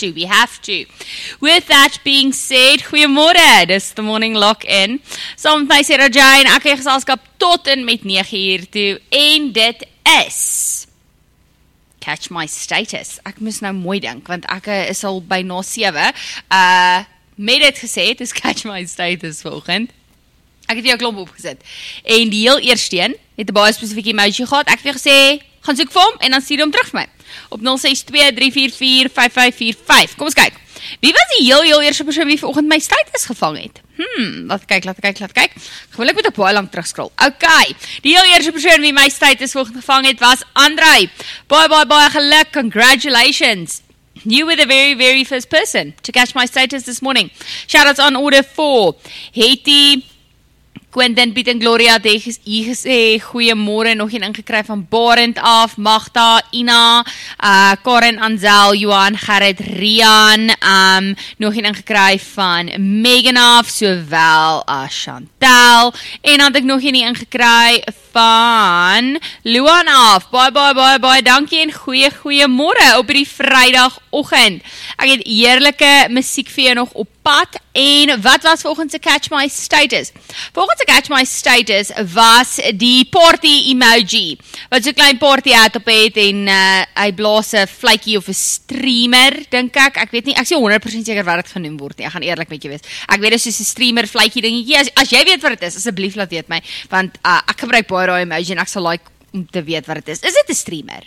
We have to. With that being said, goeiemôre. Dis the morning lock-in. Saam met my Sarah Jane, ek het geselskap tot en met 9:00 toe. En dit is Catch My Status. Ek moes nou mooi dink, want ek is al by na 7. Met dit gesê, het is Catch My Status vanoggend. Ek het jou klomp opgesit. En die heel eerste een het 'n baie spesifieke emoji gehad. Ek het vir gesê, gaan soek vir hom en dan stuur hom terug vir my. Op 0623445545. Kom ons kyk. Wie was die heel eerste persoon wie vanoggend my status gevang het? Laat kyk. Gewoonlik moet ek baie lank terugscroll. Okay. Die heel eerste persoon wie my status vanoggend gevang het was Andrei. Baie geluk. Congratulations. You were the very first person to catch my status this morning. Shoutouts on order for Hetty, Quentin, Piet en Gloria het hier gesê, goeiemôre, nog een ingekry van Barend af, Magda, Ina, Karen, Anzel, Johan, Gerrit, Rian, nog een ingekry van Megan af, sowel as Chantal, en dan het ek nog een ingekry van Luan af, baie dankie en goeiemôre op die Vrydagoggend. Ek het heerlike musiek vir jou nog op pad, en wat was volgens se Catch My Status? Volgens se Catch My Status was die party emoji, wat so klein party hat op het, en hy blaas 'n vletjie of 'n streamer, dink ek weet nie, ek is 100% seker wat dit genoem word nie, ek gaan eerlik met jou wees, ek weet dit is soos 'n streamer vletjie dingetjie, as jy weet wat dit is, asseblief laat weet my, want ek gebruik baie daai emoji, en ek sal like om te weet wat dit is. Is dit 'n streamer?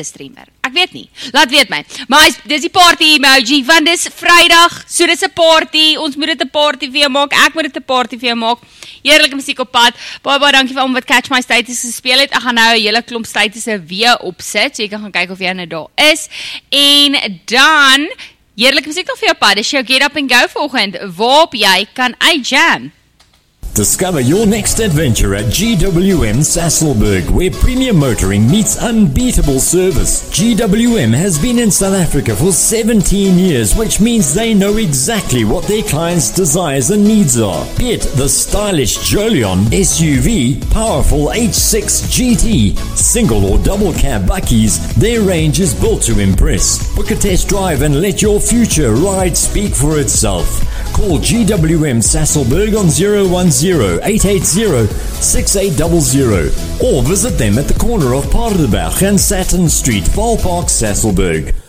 Ek weet nie. Laat weet my. Maar dis die party emoji, want dis Vrydag, so dis 'n party. Ons moet dit 'n party vir jou maak. Ek moet dit 'n party vir jou maak. Heerlike musiek op pad. Baie dankie vir almal wat Catch My Status gespeel het. Ek gaan nou 'n hele klomp statusse weer opsit, so jy kan gaan kyk of jy nou daar is. En dan heerlike musiek nog vir jou pad. Dis jou Get Up and Go vanoggend, waarop jy kan uitjam. Discover your next adventure at GWM Sasolburg, where premium motoring meets unbeatable service. GWM has been in South Africa for 17 years, which means they know exactly what their clients' desires and needs are. Be it the stylish Jolion SUV, powerful H6 GT, single or double cab bakkies, their range is built to impress. Book a test drive and let your future ride speak for itself. Call GWM Sasolburg on 010-880-6800 or visit them at the corner of Paardenberg and Saturn Street, Valpark, Sasolburg.